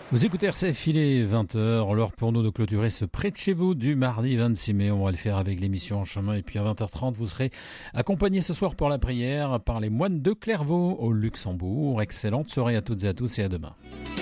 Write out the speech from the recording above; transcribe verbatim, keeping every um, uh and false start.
Vous écoutez R C F, il est vingt heures, l'heure pour nous de clôturer ce près de chez vous du mardi vingt-six mai. On va le faire avec l'émission En Chemin et puis à vingt heures trente, vous serez accompagné ce soir pour la prière par les moines de Clairvaux au Luxembourg. Excellente soirée à toutes et à tous et à demain.